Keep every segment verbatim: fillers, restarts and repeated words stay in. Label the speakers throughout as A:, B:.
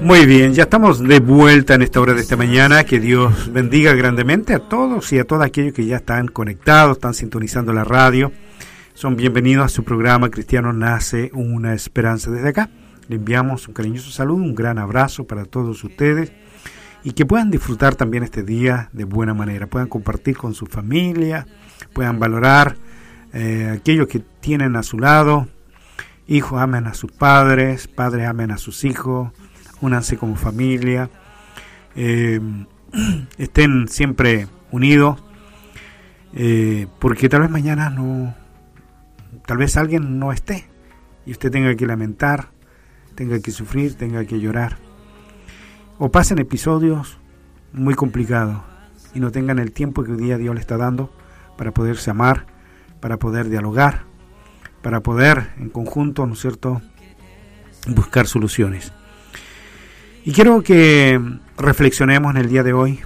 A: Muy bien, ya estamos de vuelta en esta hora de esta mañana. Que Dios bendiga grandemente a todos y a todos aquellos que ya están conectados, están sintonizando la radio. Son bienvenidos a su programa Cristiano Nace una Esperanza. Desde acá le enviamos un cariñoso saludo, un gran abrazo para todos ustedes y que puedan disfrutar también este día de buena manera, puedan compartir con su familia, puedan valorar eh, aquellos que tienen a su lado. Hijos amen a sus padres, padres amen a sus hijos, únanse como familia, eh, estén siempre unidos, eh, porque tal vez mañana no, tal vez alguien no esté y usted tenga que lamentar, tenga que sufrir, tenga que llorar, o pasen episodios muy complicados y no tengan el tiempo que hoy día Dios le está dando para poderse amar, para poder dialogar, para poder en conjunto, ¿no es cierto?, buscar soluciones. Y quiero que reflexionemos en el día de hoy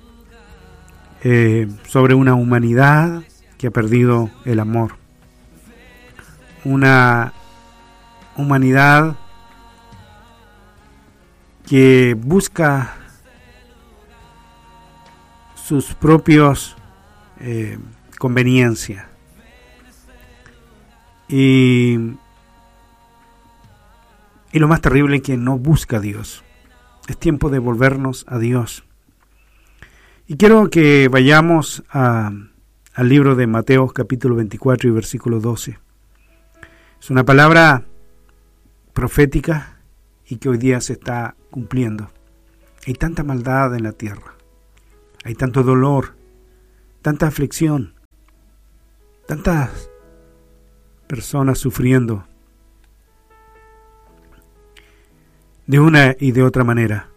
A: eh, sobre una humanidad que ha perdido el amor. Una humanidad que busca sus propios eh, conveniencias. Y, y lo más terrible es que no busca a Dios. Es tiempo de volvernos a Dios. Y quiero que vayamos a, al libro de Mateo capítulo veinticuatro y versículo doce. Es una palabra profética y que hoy día se está cumpliendo. Hay tanta maldad en la tierra. Hay tanto dolor, tanta aflicción, tantas personas sufriendo de una y de otra manera,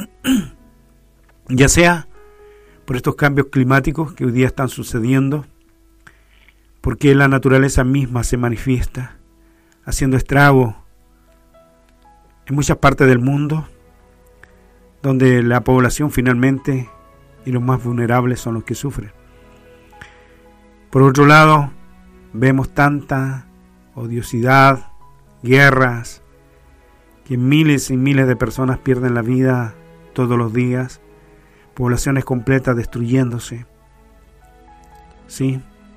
A: ya sea por estos cambios climáticos que hoy día están sucediendo, porque la naturaleza misma se manifiesta haciendo estrago en muchas partes del mundo, donde la población finalmente y los más vulnerables son los que sufren. Por otro lado, vemos tanta odiosidad, guerras, que miles y miles de personas pierden la vida todos los días, poblaciones completas destruyéndose, ¿sí?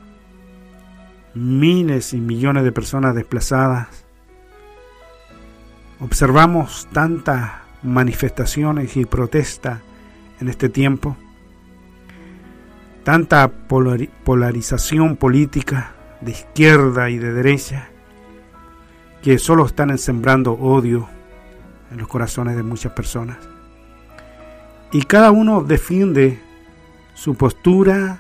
A: Miles y millones de personas desplazadas. Observamos tantas manifestaciones y protestas en este tiempo, tanta polari- polarización política de izquierda y de derecha, que solo están sembrando odio en los corazones de muchas personas. Y cada uno defiende su postura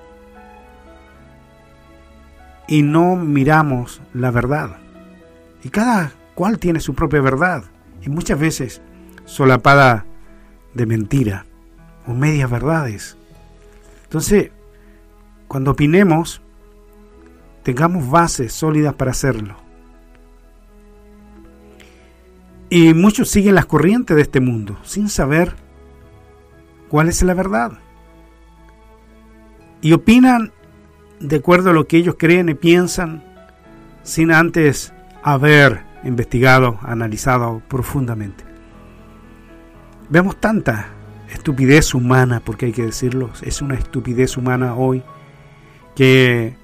A: y no miramos la verdad. Y cada cual tiene su propia verdad, y muchas veces solapada de mentira o medias verdades. Entonces, cuando opinemos, tengamos bases sólidas para hacerlo. Y muchos siguen las corrientes de este mundo sin saber cuál es la verdad. Y opinan de acuerdo a lo que ellos creen y piensan, sin antes haber investigado, analizado profundamente. Vemos tanta estupidez humana, porque hay que decirlo, es una estupidez humana hoy, que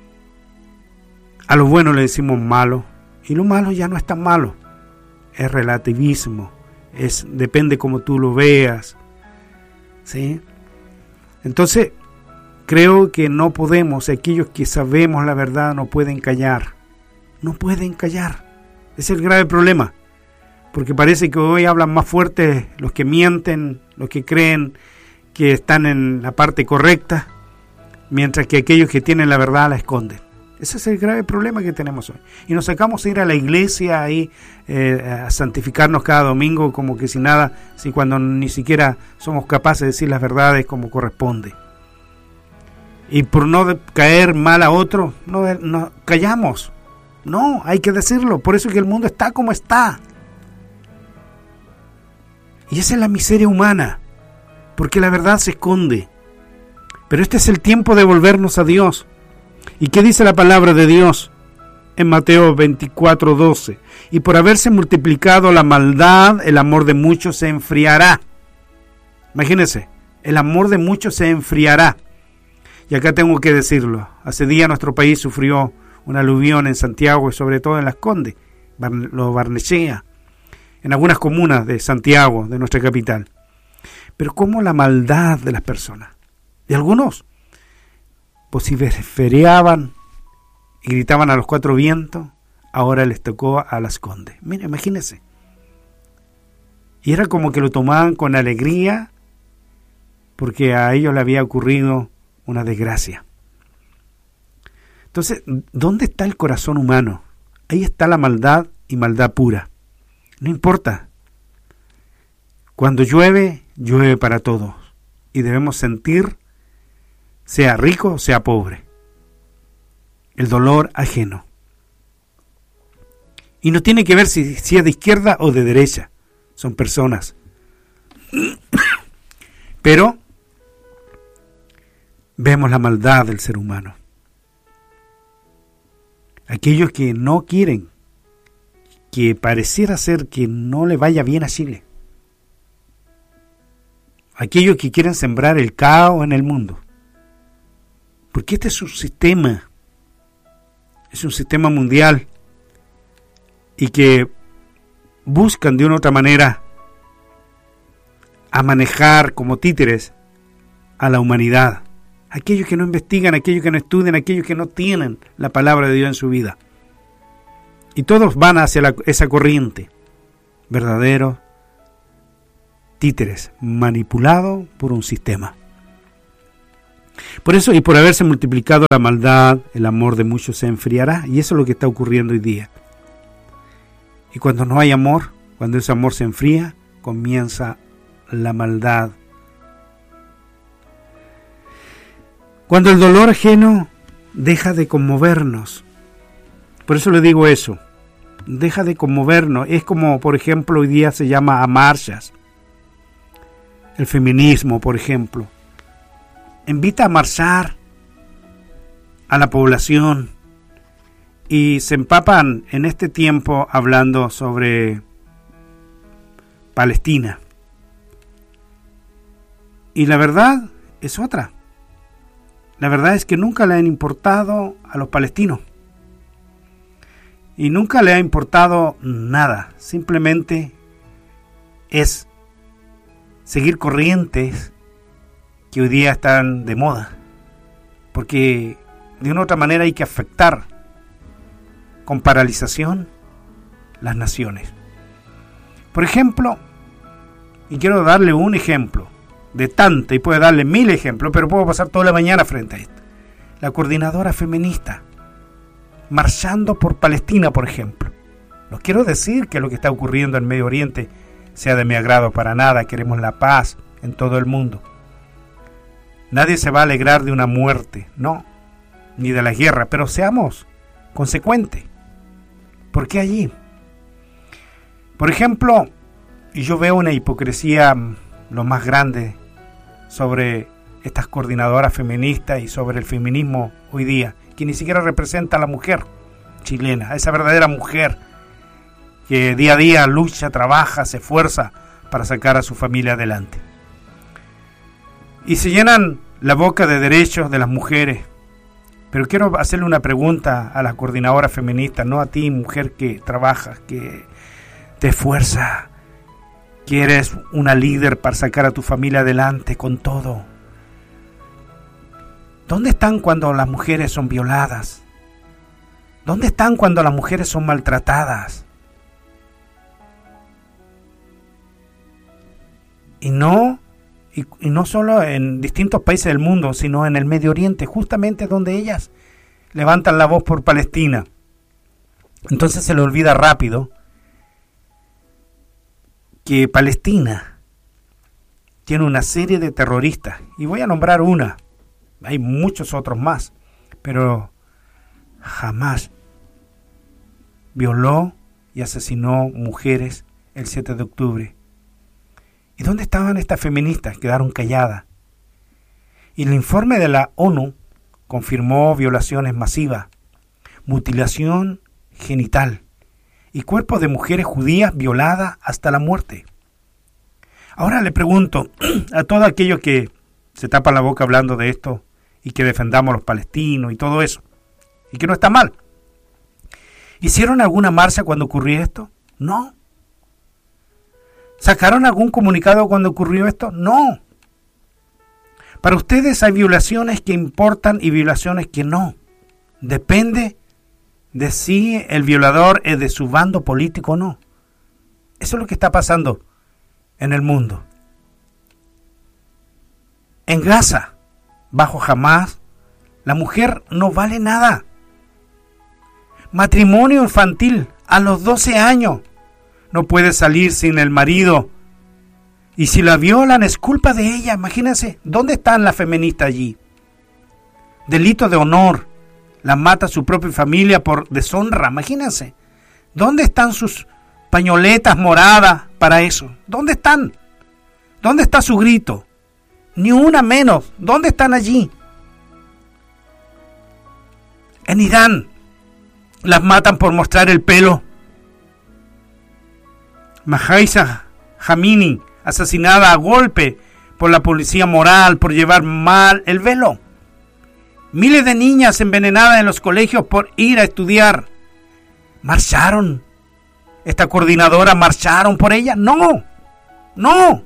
A: a lo bueno le decimos malo, y lo malo ya no es tan malo. Es relativismo, es depende como tú lo veas, ¿sí? Entonces, creo que no podemos, aquellos que sabemos la verdad no pueden callar, no pueden callar. Es el grave problema, porque parece que hoy hablan más fuerte los que mienten, los que creen que están en la parte correcta, mientras que aquellos que tienen la verdad la esconden. Ese es el grave problema que tenemos hoy. Y nos sacamos a ir a la iglesia ahí, eh, a santificarnos cada domingo como que si nada, si cuando ni siquiera somos capaces de decir las verdades como corresponde. Y por no caer mal a otro, no, no callamos. No, hay que decirlo. Por eso es que el mundo está como está. Y esa es la miseria humana, porque la verdad se esconde. Pero este es el tiempo de volvernos a Dios. ¿Y qué dice la palabra de Dios en Mateo veinticuatro doce. Y por haberse multiplicado la maldad, el amor de muchos se enfriará. Imagínense, el amor de muchos se enfriará. Y acá tengo que decirlo. Hace días nuestro país sufrió una aluvión en Santiago y sobre todo en Las Condes, lo Barnechea, en algunas comunas de Santiago, de nuestra capital. Pero cómo la maldad de las personas, de algunos, vociferaban y gritaban a los cuatro vientos, ahora les tocó a Las Condes. Mira, imagínense. Y era como que lo tomaban con alegría porque a ellos le había ocurrido una desgracia. Entonces, ¿dónde está el corazón humano? Ahí está la maldad y maldad pura. No importa. Cuando llueve, llueve para todos. Y debemos sentir, sea rico, sea pobre, el dolor ajeno. Y no tiene que ver si, si es de izquierda o de derecha. Son personas. Pero vemos la maldad del ser humano. Aquellos que no quieren, que pareciera ser que no le vaya bien a Chile. Aquellos que quieren sembrar el caos en el mundo. Porque este es un sistema, es un sistema mundial y que buscan de una u otra manera a manejar como títeres a la humanidad. Aquellos que no investigan, aquellos que no estudian, aquellos que no tienen la palabra de Dios en su vida. Y todos van hacia la, esa corriente. Verdaderos títeres, manipulados por un sistema. Por eso, y por haberse multiplicado la maldad, el amor de muchos se enfriará. Y eso es lo que está ocurriendo hoy día. Y cuando no hay amor, cuando ese amor se enfría, comienza la maldad. Cuando el dolor ajeno deja de conmovernos. Por eso le digo eso. Deja de conmovernos. Es como, por ejemplo, hoy día se llama a marchas. El feminismo, por ejemplo. Invita a marchar a la población. Y se empapan en este tiempo hablando sobre Palestina. Y la verdad es otra. La verdad es que nunca le han importado a los palestinos. Y nunca le ha importado nada. Simplemente es seguir corrientes que hoy día están de moda. Porque de una u otra manera hay que afectar con paralización las naciones. Por ejemplo, y quiero darle un ejemplo de tanto, y puedo darle mil ejemplos, pero puedo pasar toda la mañana frente a esto. La coordinadora feminista marchando por Palestina, por ejemplo. No quiero decir que lo que está ocurriendo en Medio Oriente sea de mi agrado para nada. Queremos la paz en todo el mundo. Nadie se va a alegrar de una muerte, no, ni de la guerra, pero seamos consecuentes. ¿Por qué allí? Por ejemplo, y yo veo una hipocresía lo más grande sobre estas coordinadoras feministas y sobre el feminismo hoy día, que ni siquiera representa a la mujer chilena, a esa verdadera mujer que día a día lucha, trabaja, se esfuerza para sacar a su familia adelante. Y se llenan la boca de derechos de las mujeres. Pero quiero hacerle una pregunta a la coordinadora feminista, no a ti, mujer que trabajas, que te esfuerza, que eres una líder para sacar a tu familia adelante con todo. ¿Dónde están cuando las mujeres son violadas? ¿Dónde están cuando las mujeres son maltratadas? Y no, y, y no solo en distintos países del mundo, sino en el Medio Oriente, justamente donde ellas levantan la voz por Palestina. Entonces se le olvida rápido que Palestina tiene una serie de terroristas, y voy a nombrar una, hay muchos otros más, pero jamás violó y asesinó mujeres el siete de octubre. ¿Y dónde estaban estas feministas? Quedaron calladas. Y el informe de la ONU confirmó violaciones masivas, mutilación genital y cuerpos de mujeres judías violadas hasta la muerte. Ahora le pregunto a todos aquellos que se tapan la boca hablando de esto y que defendamos a los palestinos y todo eso, y que no está mal. ¿Hicieron alguna marcha cuando ocurrió esto? No. ¿Sacaron algún comunicado cuando ocurrió esto? No. Para ustedes hay violaciones que importan y violaciones que no. Depende de si el violador es de su bando político o no. Eso es lo que está pasando en el mundo. En Gaza, bajo Hamás, la mujer no vale nada. Matrimonio infantil a los doce años. No puede salir sin el marido. Y si la violan es culpa de ella. Imagínense, ¿dónde están las feministas allí? Delito de honor. La mata su propia familia por deshonra. Imagínense. ¿Dónde están sus pañoletas moradas para eso? ¿Dónde están? ¿Dónde está su grito? Ni una menos. ¿Dónde están allí? En Irán las matan por mostrar el pelo. Mahsa Amini, asesinada a golpe por la policía moral por llevar mal el velo. Miles de niñas envenenadas en los colegios por ir a estudiar. ¿Marcharon? ¿Esta coordinadora marcharon por ella? No, no.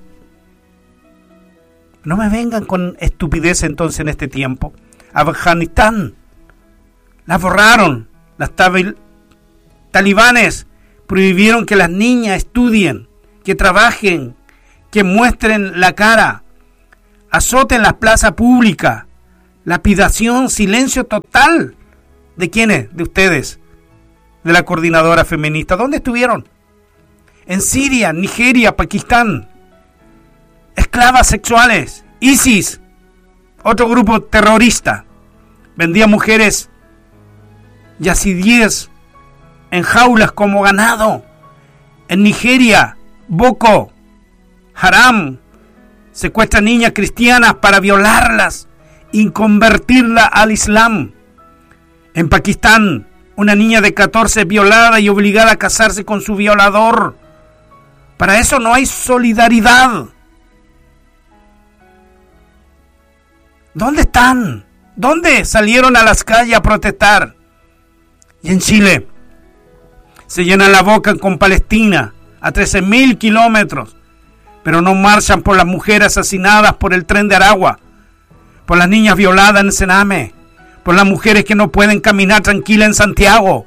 A: No me vengan con estupidez entonces en este tiempo. Afganistán, la borraron. Las tabil- talibanes prohibieron que las niñas estudien, que trabajen, que muestren la cara, azoten las plazas públicas, lapidación, silencio total. ¿De quiénes? De ustedes, de la coordinadora feminista. ¿Dónde estuvieron? En Siria, Nigeria, Pakistán. Esclavas sexuales, ISIS, otro grupo terrorista, vendía mujeres yazidíes en jaulas como ganado. En Nigeria, Boko Haram secuestra niñas cristianas para violarlas y convertirlas al Islam. En Pakistán, una niña de catorce violada y obligada a casarse con su violador. Para eso no hay solidaridad. ¿Dónde están? ¿Dónde salieron a las calles a protestar? Y en Chile se llenan la boca con Palestina a trece mil kilómetros, pero no marchan por las mujeres asesinadas por el tren de Aragua, por las niñas violadas en Sename, por las mujeres que no pueden caminar tranquilas en Santiago.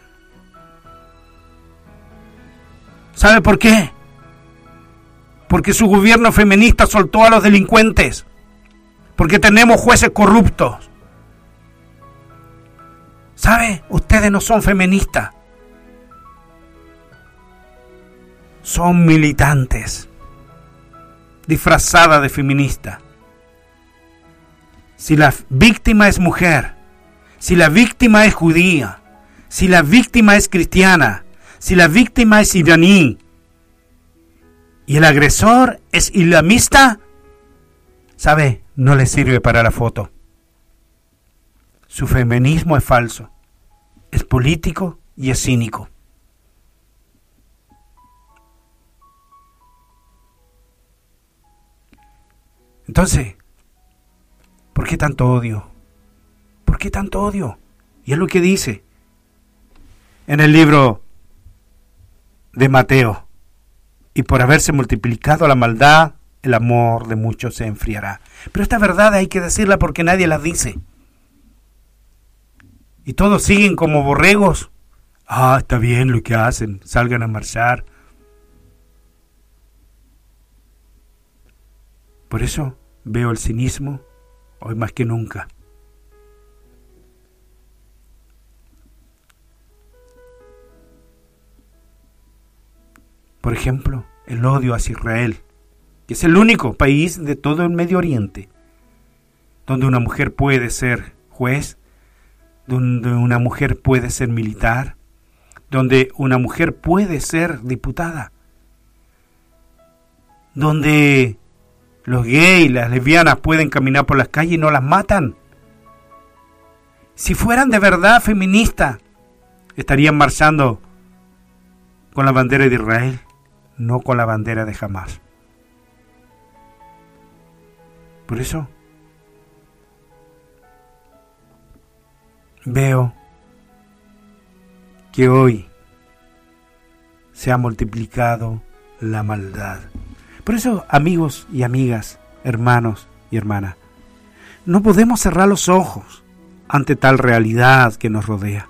A: ¿Sabe por qué? Porque su gobierno feminista soltó a los delincuentes, porque tenemos jueces corruptos. ¿Sabe? Ustedes no son feministas. Son militantes, disfrazadas de feminista. Si la víctima es mujer, si la víctima es judía, si la víctima es cristiana, si la víctima es iraní y el agresor es islamista, ¿sabe? No le sirve para la foto. Su feminismo es falso, es político y es cínico. Entonces, ¿por qué tanto odio? ¿Por qué tanto odio? Y es lo que dice en el libro de Mateo. Y por haberse multiplicado la maldad, el amor de muchos se enfriará. Pero esta verdad hay que decirla porque nadie la dice. Y todos siguen como borregos. Ah, está bien lo que hacen, salgan a marchar. Por eso veo el cinismo hoy más que nunca. Por ejemplo, el odio hacia Israel, que es el único país de todo el Medio Oriente donde una mujer puede ser juez, donde una mujer puede ser militar, donde una mujer puede ser diputada, donde los gays, las lesbianas pueden caminar por las calles y no las matan. Si fueran de verdad feministas, estarían marchando con la bandera de Israel, no con la bandera de Hamás. Por eso veo que hoy se ha multiplicado la maldad. Por eso, amigos y amigas, hermanos y hermanas, no podemos cerrar los ojos ante tal realidad que nos rodea.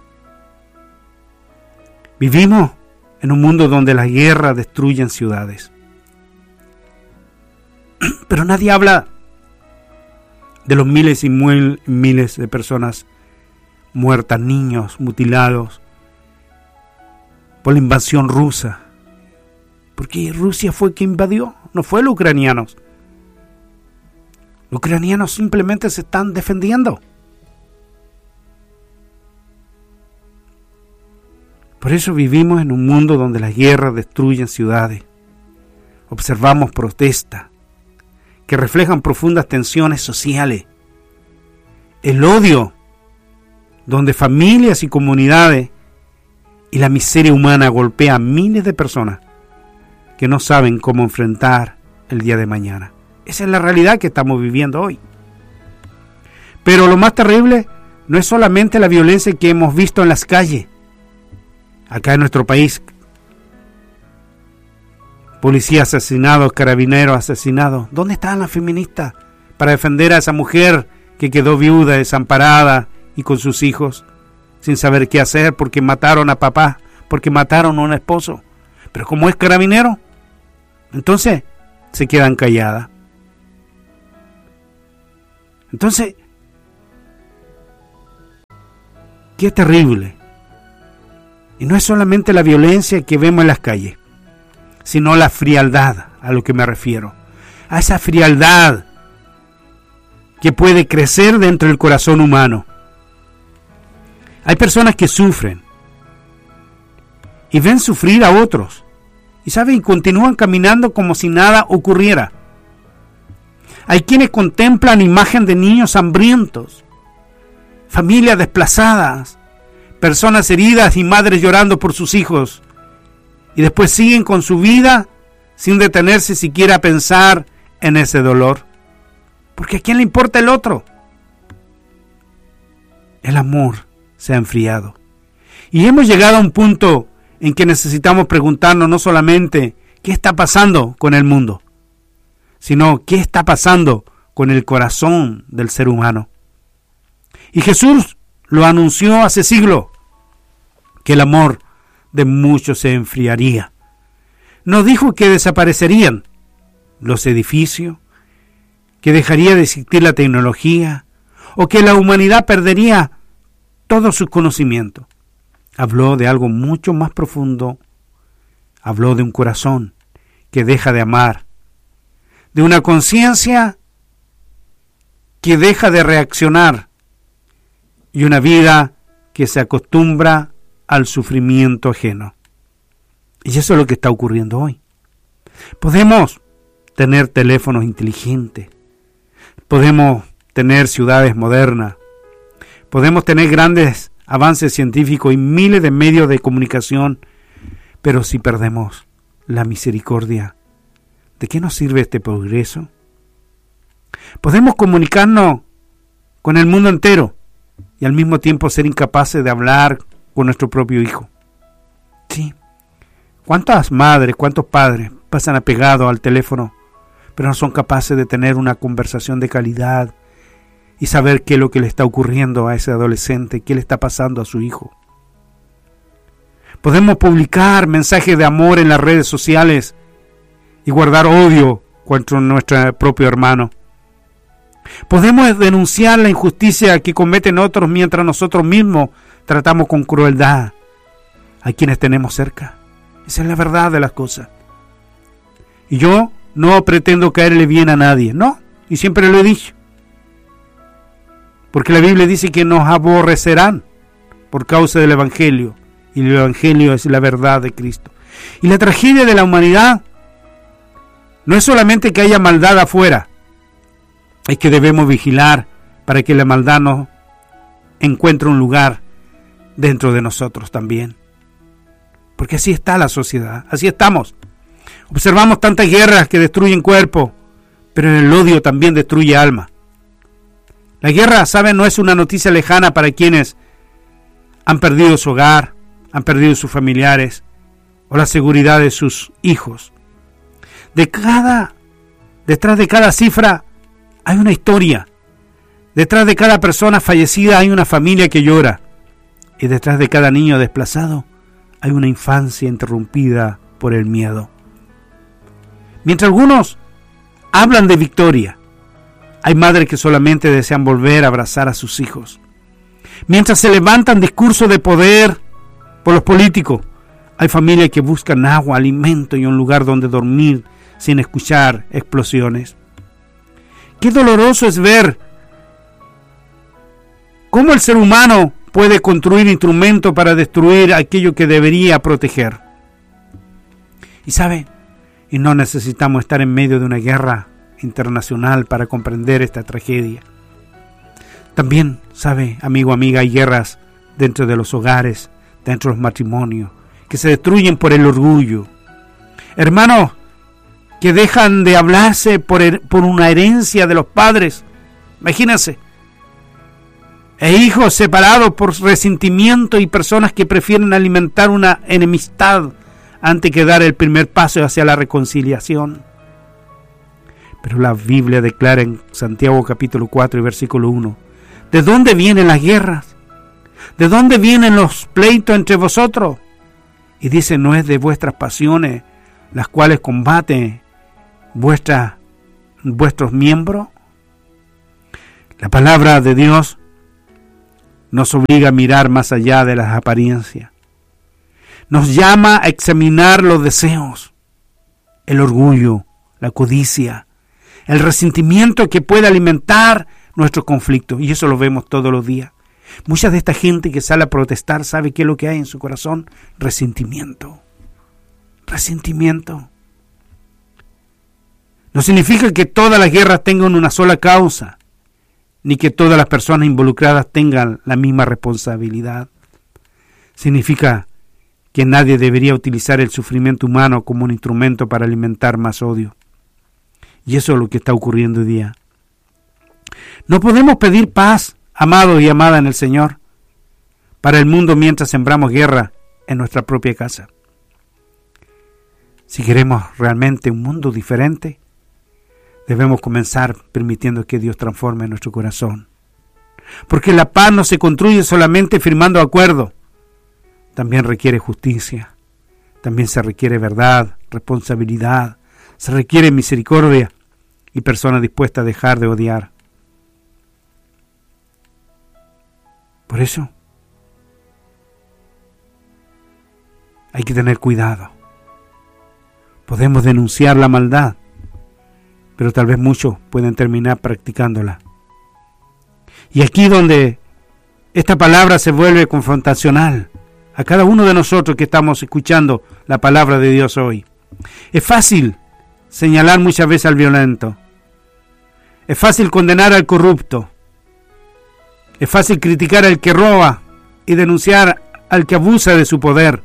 A: Vivimos en un mundo donde las guerras destruyen ciudades. Pero nadie habla de los miles y miles de personas muertas, niños mutilados por la invasión rusa. Porque Rusia fue quien invadió, no fue los ucranianos. Los ucranianos simplemente se están defendiendo. Por eso vivimos en un mundo donde las guerras destruyen ciudades. Observamos protestas que reflejan profundas tensiones sociales. El odio, donde familias y comunidades y la miseria humana golpea a miles de personas que no saben cómo enfrentar el día de mañana. Esa es la realidad que estamos viviendo hoy. Pero lo más terrible no es solamente la violencia que hemos visto en las calles. Acá en nuestro país, policías asesinados, carabineros asesinados. ¿Dónde están las feministas para defender a esa mujer que quedó viuda, desamparada y con sus hijos, sin saber qué hacer porque mataron a papá, porque mataron a un esposo? Pero como es carabinero, entonces se quedan calladas. Entonces, qué terrible. Y no es solamente la violencia que vemos en las calles, sino la frialdad, a lo que me refiero. A esa frialdad que puede crecer dentro del corazón humano. Hay personas que sufren y ven sufrir a otros. Y saben, continúan caminando como si nada ocurriera. Hay quienes contemplan imagen de niños hambrientos, familias desplazadas, personas heridas y madres llorando por sus hijos, y después siguen con su vida sin detenerse siquiera a pensar en ese dolor. Porque ¿a quién le importa el otro? El amor se ha enfriado. Y hemos llegado a un punto en que necesitamos preguntarnos no solamente qué está pasando con el mundo, sino qué está pasando con el corazón del ser humano. Y Jesús lo anunció hace siglos, que el amor de muchos se enfriaría. No dijo que desaparecerían los edificios, que dejaría de existir la tecnología, o que la humanidad perdería todo su conocimiento. Habló de algo mucho más profundo. Habló de un corazón que deja de amar, de una conciencia que deja de reaccionar y una vida que se acostumbra al sufrimiento ajeno. Y eso es lo que está ocurriendo hoy. Podemos tener teléfonos inteligentes, podemos tener ciudades modernas, podemos tener grandes avances científicos y miles de medios de comunicación, pero si perdemos la misericordia, ¿de qué nos sirve este progreso? Podemos comunicarnos con el mundo entero y al mismo tiempo ser incapaces de hablar con nuestro propio hijo. Sí. ¿Cuántas madres, cuántos padres pasan apegados al teléfono, pero no son capaces de tener una conversación de calidad y saber qué es lo que le está ocurriendo a ese adolescente, qué le está pasando a su hijo? Podemos publicar mensajes de amor en las redes sociales y guardar odio contra nuestro propio hermano. Podemos denunciar la injusticia que cometen otros mientras nosotros mismos tratamos con crueldad a quienes tenemos cerca. Esa es la verdad de las cosas. Y yo no pretendo caerle bien a nadie, no, y siempre lo he dicho. Porque la Biblia dice que nos aborrecerán por causa del Evangelio, y el Evangelio es la verdad de Cristo. Y la tragedia de la humanidad no es solamente que haya maldad afuera, es que debemos vigilar para que la maldad no encuentre un lugar dentro de nosotros también. Porque así está la sociedad, así estamos. Observamos tantas guerras que destruyen cuerpo, pero el odio también destruye alma. La guerra, ¿saben?, no es una noticia lejana para quienes han perdido su hogar, han perdido sus familiares o la seguridad de sus hijos. De cada, detrás de cada cifra hay una historia. Detrás de cada persona fallecida hay una familia que llora. Y detrás de cada niño desplazado hay una infancia interrumpida por el miedo. Mientras algunos hablan de victoria, hay madres que solamente desean volver a abrazar a sus hijos. Mientras se levantan discursos de poder por los políticos, hay familias que buscan agua, alimento y un lugar donde dormir sin escuchar explosiones. Qué doloroso es ver cómo el ser humano puede construir instrumentos para destruir aquello que debería proteger. Y sabe, y no necesitamos estar en medio de una guerra internacional para comprender esta tragedia. También, sabe, amigo, amiga, hay guerras dentro de los hogares, dentro de los matrimonios, que se destruyen por el orgullo. Hermanos, que dejan de hablarse por, her- por una herencia de los padres. Imagínense. E hijos separados por resentimiento y personas que prefieren alimentar una enemistad antes que dar el primer paso hacia la reconciliación. Pero la Biblia declara en Santiago capítulo cuatro y versículo uno, ¿de dónde vienen las guerras? ¿De dónde vienen los pleitos entre vosotros? Y dice, ¿no es de vuestras pasiones las cuales combaten vuestra, vuestros miembros? La palabra de Dios nos obliga a mirar más allá de las apariencias. Nos llama a examinar los deseos, el orgullo, la codicia, el resentimiento que puede alimentar nuestros conflictos. Y eso lo vemos todos los días. Mucha de esta gente que sale a protestar, ¿sabe qué es lo que hay en su corazón? Resentimiento. Resentimiento. No significa que todas las guerras tengan una sola causa, ni que todas las personas involucradas tengan la misma responsabilidad. Significa que nadie debería utilizar el sufrimiento humano como un instrumento para alimentar más odio. Y eso es lo que está ocurriendo hoy día. No podemos pedir paz, amados y amadas en el Señor, para el mundo mientras sembramos guerra en nuestra propia casa. Si queremos realmente un mundo diferente, debemos comenzar permitiendo que Dios transforme nuestro corazón. Porque la paz no se construye solamente firmando acuerdos. También requiere justicia. También se requiere verdad, responsabilidad. Se requiere misericordia y personas dispuestas a dejar de odiar. Por eso, hay que tener cuidado. Podemos denunciar la maldad, pero tal vez muchos pueden terminar practicándola. Y aquí donde esta palabra se vuelve confrontacional a cada uno de nosotros que estamos escuchando la palabra de Dios hoy. Es fácil señalar muchas veces al violento. Es fácil condenar al corrupto. Es fácil criticar al que roba y denunciar al que abusa de su poder.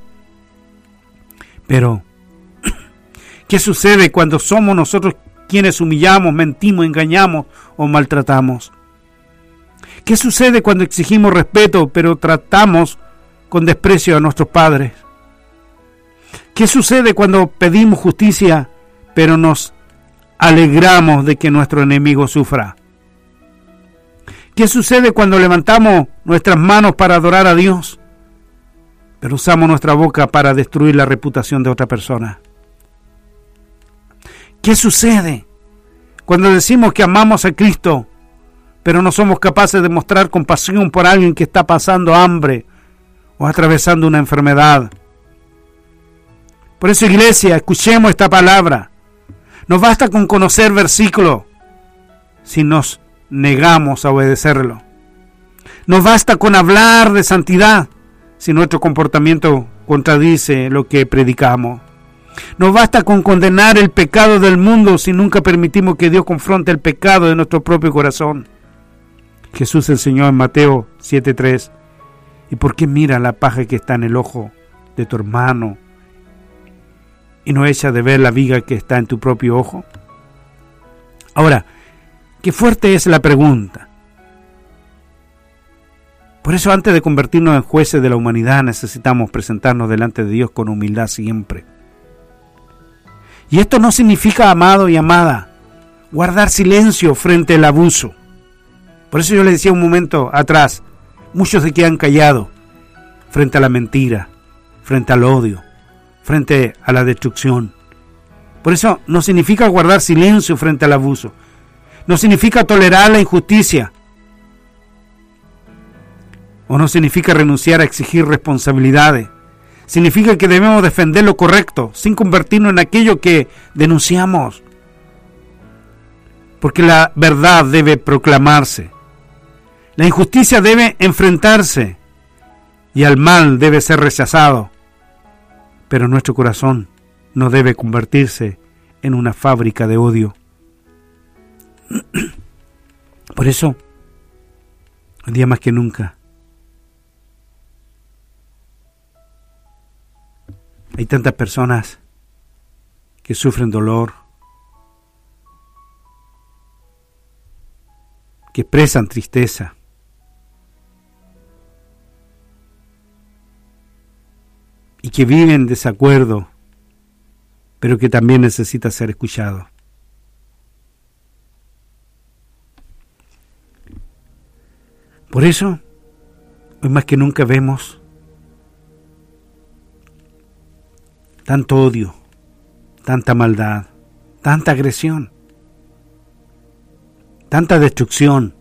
A: Pero, ¿qué sucede cuando somos nosotros quienes humillamos, mentimos, engañamos o maltratamos? ¿Qué sucede cuando exigimos respeto pero tratamos con desprecio a nuestros padres? ¿Qué sucede cuando pedimos justicia pero nos alegramos de que nuestro enemigo sufra? ¿Qué sucede cuando levantamos nuestras manos para adorar a Dios pero usamos nuestra boca para destruir la reputación de otra persona? ¿Qué sucede cuando decimos que amamos a Cristo, pero no somos capaces de mostrar compasión por alguien que está pasando hambre o atravesando una enfermedad? Por eso, iglesia, escuchemos esta palabra. No basta con conocer versículos si nos negamos a obedecerlo. No basta con hablar de santidad si nuestro comportamiento contradice lo que predicamos. No basta con condenar el pecado del mundo si nunca permitimos que Dios confronte el pecado de nuestro propio corazón. Jesús enseñó en Mateo siete tres, ¿Y por qué mira la paja que está en el ojo de tu hermano y no echa de ver la viga que está en tu propio ojo? Ahora, qué fuerte es la pregunta. Por eso, antes de convertirnos en jueces de la humanidad, necesitamos presentarnos delante de Dios con humildad siempre. Y esto no significa, amado y amada, guardar silencio frente al abuso. Por eso yo les decía un momento atrás, muchos se quedan callados frente a la mentira, frente al odio, frente a la destrucción. Por eso no significa guardar silencio frente al abuso. No significa tolerar la injusticia. O no significa renunciar a exigir responsabilidades. Significa que debemos defender lo correcto, sin convertirnos en aquello que denunciamos. Porque la verdad debe proclamarse. La injusticia debe enfrentarse. Y el mal debe ser rechazado. Pero nuestro corazón no debe convertirse en una fábrica de odio. Por eso, hoy día más que nunca, hay tantas personas que sufren dolor, que expresan tristeza, y que viven en desacuerdo, pero que también necesita ser escuchado. Por eso, hoy más que nunca vemos tanto odio, tanta maldad, tanta agresión, tanta destrucción,